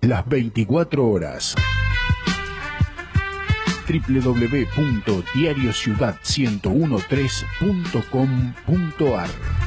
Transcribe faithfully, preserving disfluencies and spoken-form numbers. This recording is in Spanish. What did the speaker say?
las veinticuatro horas. doble u doble u doble u punto diario ciudad uno cero uno tres punto com punto ar